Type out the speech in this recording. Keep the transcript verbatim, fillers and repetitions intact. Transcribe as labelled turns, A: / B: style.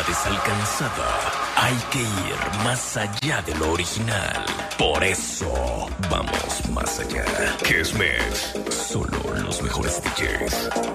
A: desalcanzada, hay que ir más allá de lo original. Por eso, vamos más allá. Kiss Mix, solo los mejores D Js.